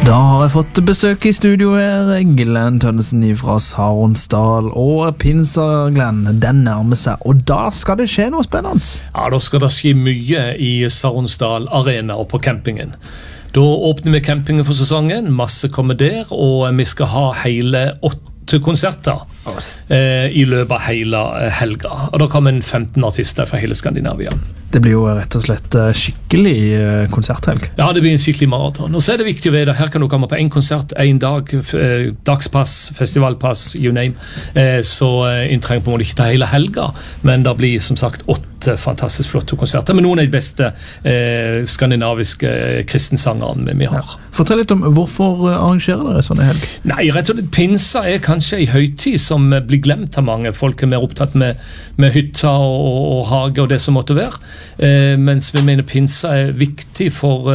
Da har jeg fått besøk i studio her, Glenn Tønnesen fra Saronsdal, og Pinsa, Glenn, den nærmer seg, og da skal det skje noe spennende. Ja, da skal det skje mye i Saronsdal Arena og på campingen. Da åpner vi campingen for sesongen, masse kommer der, og vi skal ha hele 8 konserter i løpet av hele helga. Og da kommer 15 artister fra hele Skandinavia. Det blir jo rett og slett skikkelig konserthelg. Ja, det blir en skikkelig maraton. Og så er det viktig å vite, her kan du komme på en konsert, en dag, dagspass, festivalpass, you name. Så en trenger på en måte ikke ta hele helga, men det blir som sagt 8 fantastisk flotte konserter, med noen av de beste skandinaviske kristensangerne vi har. Ja. Fortell litt om hvorfor arrangerer dere sånne helg? Nei, rett og slett, pinsa er kanskje en høytid som blir glemt av mange. Folk er mer opptatt med hytta og hage og det som måtte være. Mens vi mener pinsa er viktig for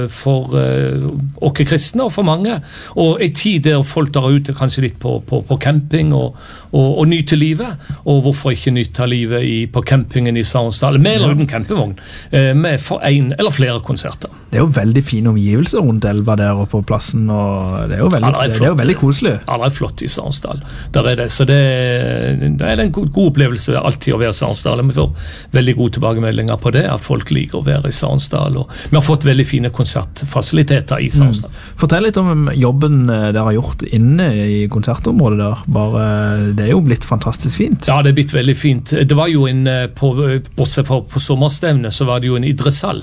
oss kristne og for mange, og en tid der folk der ute kanskje litt på camping og nyter livet, og hvorfor ikke nyte livet på campingen i Saronsdal med eller uten campingvogn, med for en eller flere konserter. Det er jo veldig fine omgivelser rundt elva der og på plassen, og det er jo veldig koselig. Ja, det er flott i Saronsdal, der er det, så det er en god opplevelse alltid å være i Saronsdal. Vi får veldig gode tilbakemeldinger på det, at folk liker å være i Saronsdal, og vi har fått veldig fine konsertfasiliteter i Saronsdal. Fortell litt om jobben dere har gjort inne i konsertområdet der. Det er jo blitt fantastisk fint. Ja, det er blitt veldig fint. Det var jo bortsett fra på sommerstevnet, så var det jo en idrettshall,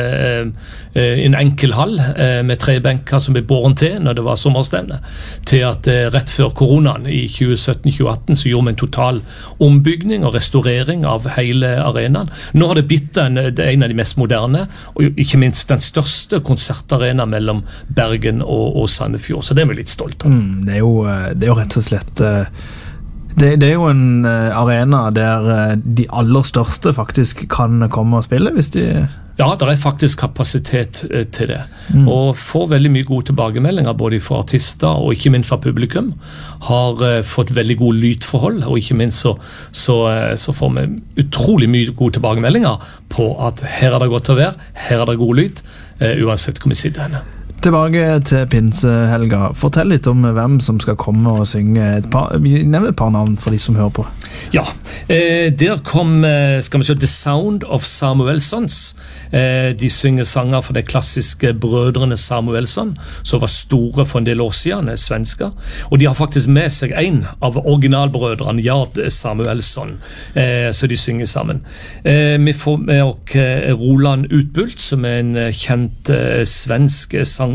en enkel hall med 3 benker som ble båren til når det var sommerstevne, til at rett før koronaen i 2017-2018 så gjorde vi en total ombygning og restaurering av hele arenaen. Nå har det blitt en av de mest moderne, og ikke minst den største konsertarena mellom Bergen og Sandefjord, så det er vi litt stolt av. Det er jo rett og slett det er jo en arena der de aller største faktisk kan komme og spille hvis de... Ja, det er faktisk kapasitet til det, og får veldig mye gode tilbakemeldinger både fra artister og ikke minst fra publikum. Har fått veldig gode lydforhold, og ikke minst så får vi utrolig mye gode tilbakemeldinger på at her er det godt å være, her er det god lyd, uansett hvor vi sitter henne. Tilbake til pinsehelga. Fortell litt om hvem som skal komme og synge nevn et par navn for de som hører på. Ja, der kom, skal vi se, The Sound of Samuelsons. De synger sanger for de klassiske brødrene Samuelsson, som var store for en del år siden, svensker. Og de har faktisk med seg en av originalbrødrene, Jard Samuelsson, så de synger sammen. Vi får med oss Roland Utbult, som er en kjent svensk sanger.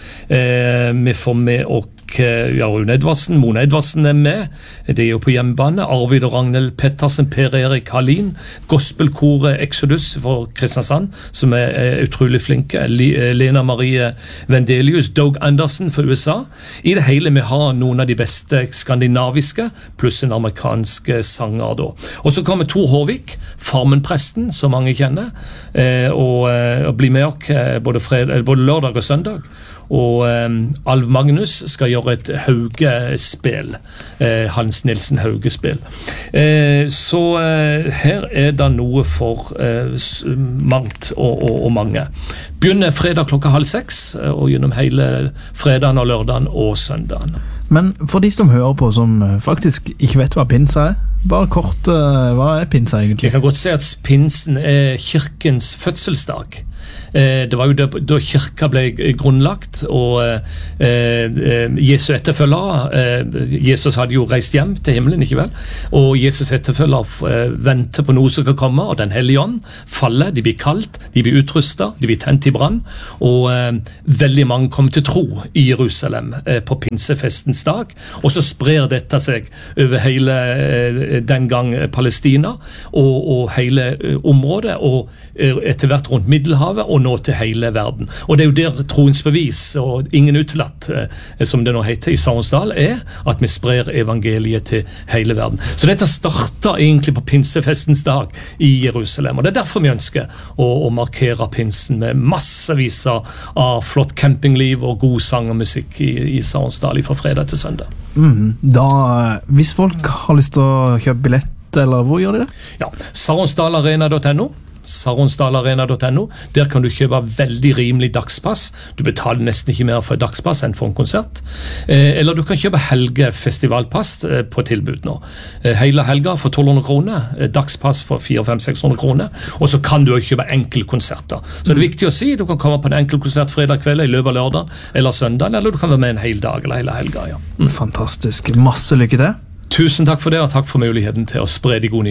Vi får med oss Rune Edvardsen, Mona Edvardsen er med, det er jo på hjemmebane. Arvid og Ragnhild Pettersen, Per Erik Hallin, gospelkoret Exodus for Kristiansand, som er utrolig flinke, Lena Marie Vendelius, Doug Anderson for USA. I det hele vi har noen av de beste skandinaviske, pluss en amerikansk sanger da. Og så kommer Tor Håvik, Farmenpresten, som mange kjenner, og blir med oss både lørdag og søndag. Og Alv Magnus skal gjøre et Hauge-spill, Hans Nilsen Hauge-spill. Så her er det noe for mangt og mange. Begynner fredag klokka 5:30, og gjennom hele fredagen og lørdagen og søndagen. Men for de som hører på som faktisk ikke vet hva pinsa er, bare kort, hva er pinsa egentlig? Jeg kan godt si at pinsen er kirkens fødselsdag. Det var jo da kirka ble grunnlagt, og Jesu etterfølgere, Jesus hadde jo reist hjem til himmelen, ikke vel? Og Jesus etterfølgere venter på noe som kan komme, og den hellige ånd faller, de blir kalt, de blir utrustet, de blir tent i brann, og veldig mange kommer til tro i Jerusalem på pinsefestens dag, og så sprer dette seg over hele den gang Palestina, og hele området, og etter hvert rundt Middelhavet, og nå til hele verden. Og det er jo der troens bevis, og ingen utelatt, som det nå heter i Saronsdal, er at vi sprer evangeliet til hele verden. Så dette starter egentlig på pinsefestens dag i Jerusalem, og det er derfor vi ønsker å markere pinsen med massevis av flott campingliv og god sang og musikk i Saronsdal fra fredag til søndag. Hvis folk har lyst til å kjøpe billett, eller hvor gjør de det? Ja, saronsdalarena.no, saronsdalarena.no. Der kan du kjøpe veldig rimelig dagspass. Du betaler nesten ikke mer for et dagspass enn for en konsert. Eller du kan kjøpe helgefestivalpass på tilbud nå. Hele helga for 1200 kroner, dagspass for 400-500-600 kroner, og så kan du også kjøpe enkeltkonserter. Så det er viktig å si, du kan komme på en enkeltkonsert fredag kveld i løpet av lørdag eller søndag, eller du kan være med en hel dag eller hele helga. Ja. Fantastisk. Masse lykke til. Tusen takk for det, og takk for muligheten til å spre de gode nyhetene.